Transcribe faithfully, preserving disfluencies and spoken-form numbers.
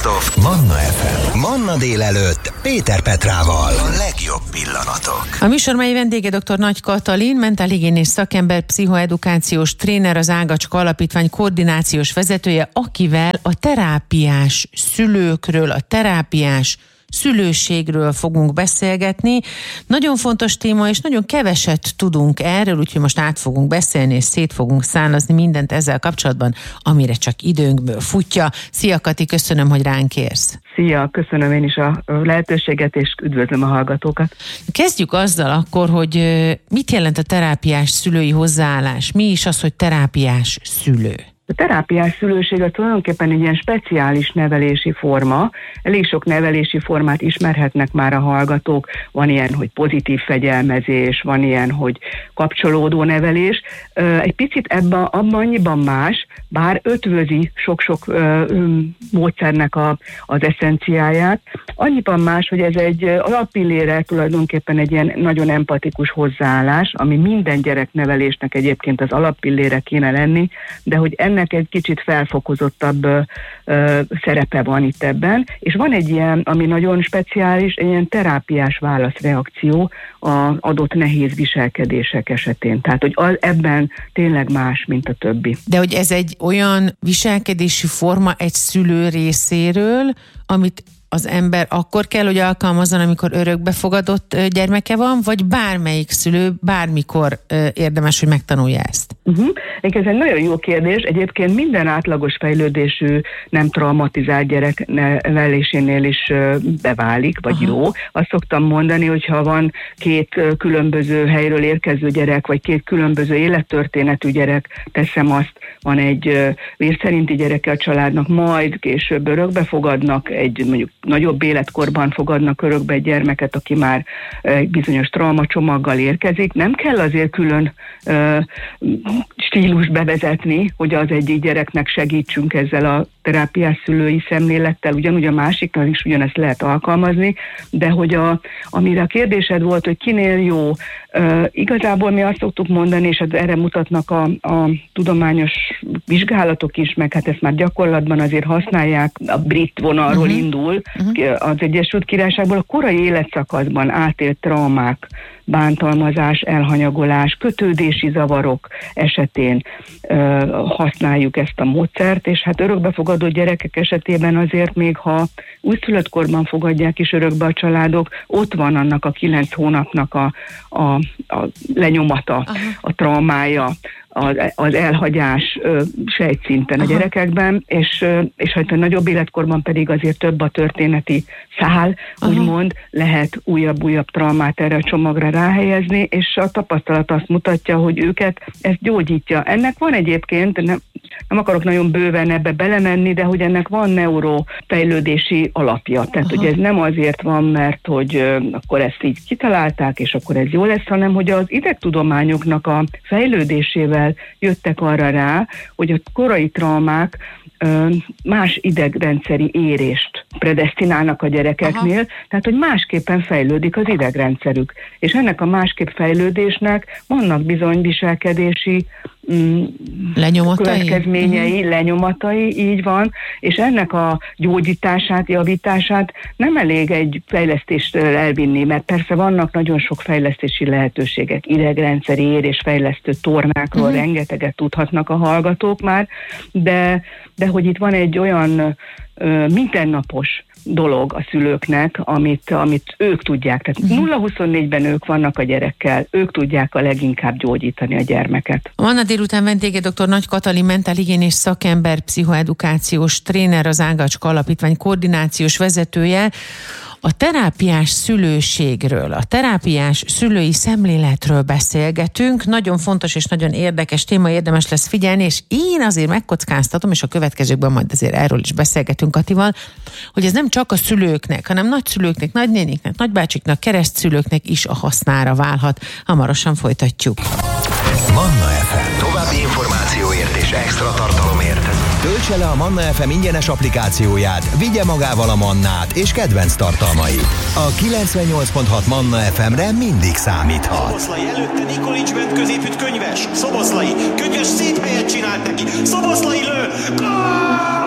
Best-of Manna ef em. Manna délelőtt Péter Petrával. A legjobb pillanatok. A műsor mai vendége dr. Nagy Katalin, mentálhigiénés szakember, pszichoedukációs tréner, az Ágacska Alapítvány koordinációs vezetője, akivel a terápiás szülőkről, a terápiás szülőségről fogunk beszélgetni. Nagyon fontos téma, és nagyon keveset tudunk erről, úgyhogy most át fogunk beszélni, és szét fogunk szálazni mindent ezzel kapcsolatban, amire csak időnkből futja. Szia Kati, köszönöm, hogy ránk érsz. Szia, köszönöm én is a lehetőséget, és üdvözlöm a hallgatókat. Kezdjük azzal akkor, hogy mit jelent a terápiás szülői hozzáállás? Mi is az, hogy terápiás szülő? A terápiás szülőség az tulajdonképpen egy ilyen speciális nevelési forma. Elég sok nevelési formát ismerhetnek már a hallgatók. Van ilyen, hogy pozitív fegyelmezés, van ilyen, hogy kapcsolódó nevelés. Egy picit ebben, abban annyiban más, bár ötvözi sok-sok módszernek a, az eszenciáját. Annyiban más, hogy ez egy alappillére tulajdonképpen egy ilyen nagyon empatikus hozzáállás, ami minden gyereknevelésnek egyébként az alappillére kéne lenni, de hogy ennek egy kicsit felfokozottabb ö, ö, szerepe van itt ebben, és van egy ilyen, ami nagyon speciális, egy ilyen terápiás válaszreakció az adott nehéz viselkedések esetén. Tehát, hogy az, ebben tényleg más, mint a többi. De hogy ez egy olyan viselkedési forma egy szülő részéről, amit az ember akkor kell, hogy alkalmazzon, amikor örökbefogadott gyermeke van, vagy bármelyik szülő bármikor érdemes, hogy megtanulja ezt? Uh-huh. Ez egy nagyon jó kérdés. Egyébként minden átlagos fejlődésű, nem traumatizált gyerek nevelésénél is beválik, vagy Aha. jó. Azt szoktam mondani, hogyha van két különböző helyről érkező gyerek, vagy két különböző élettörténetű gyerek, teszem azt, van egy vérszerinti gyereke a családnak, majd később örökbefogadnak, egy mondjuk nagyobb életkorban fogadnak örökbe egy gyermeket, aki már egy bizonyos traumacsomaggal érkezik. Nem kell azért külön uh, stílus bevezetni, hogy az egyik gyereknek segítsünk ezzel a terápiás szülői szemlélettel, ugyanúgy a másiknak is ugyanezt lehet alkalmazni, de hogy a, amire a kérdésed volt, hogy kinél jó, uh, igazából mi azt szoktuk mondani, és erre mutatnak a, a tudományos vizsgálatok is, meg hát ezt már gyakorlatban azért használják, a brit vonalról uh-huh. indul, uh-huh. az Egyesült Királyságból a korai életszakaszban átélt traumák, bántalmazás, elhanyagolás, kötődési zavarok esetén ö, használjuk ezt a módszert, és hát örökbefogadó gyerekek esetében azért még, ha újszülöttkorban fogadják is örökbe a családok, ott van annak a kilenc hónapnak a, a, a lenyomata, Aha. a traumája, az, az elhagyás ö, sejtszinten Aha. a gyerekekben, és, ö, és hát a nagyobb életkorban pedig azért több a történeti szál, Aha. úgymond lehet újabb-újabb traumát erre a csomagra ráhelyezni, és a tapasztalat azt mutatja, hogy őket ez gyógyítja. Ennek van egyébként, nem, nem akarok nagyon bőven ebbe belemenni, de hogy ennek van neurofejlődési alapja. Tehát, Aha. hogy ez nem azért van, mert hogy ö, akkor ezt így kitalálták, és akkor ez jó lesz, hanem hogy az idegtudományoknak a fejlődésével jöttek arra rá, hogy a korai traumák ö, más idegrendszeri érést predesztinálnak a gyerekeknél, Aha. tehát, hogy másképpen fejlődik az idegrendszerük. És ennek a másképp fejlődésnek vannak bizony viselkedési mm, lenyomatai? következményei, uh-huh. lenyomatai, így van, és ennek a gyógyítását, javítását nem elég egy fejlesztést elvinni, mert persze vannak nagyon sok fejlesztési lehetőségek, idegrendszeri érésfejlesztő tornákról uh-huh. rengeteget tudhatnak a hallgatók már, de, de hogy itt van egy olyan ö, mindennapos dolog a szülőknek, amit, amit ők tudják. Tehát uh-huh. nulla huszonnégyben ők vannak a gyerekkel, ők tudják a leginkább gyógyítani a gyermeket. Manna délután vendége dr. Nagy Katalin, mentálhigiénés szakember, pszichoedukációs tréner, az Ágacska Alapítvány koordinációs vezetője. A terápiás szülőségről, a terápiás szülői szemléletről beszélgetünk. Nagyon fontos és nagyon érdekes téma, érdemes lesz figyelni, és én azért megkockáztatom, és a következőkben majd azért erről is beszélgetünk Katival, hogy ez nem csak a szülőknek, hanem nagyszülőknek, nagynéniknek, nagybácsiknak, keresztszülőknek is a hasznára válhat. Hamarosan folytatjuk. Manna ef em. További információért és extra tartalomért töltse le a Manna ef em ingyenes applikációját, vigye magával a Mannát és kedvenc tartalmait. A kilencvennyolc pont hat Manna ef emre mindig számíthat. Szoboszlai előtte Nikolics bent középütt könyves. Szoboszlai, könyves szép helyet csinált neki. Szoboszlai lő! Gól!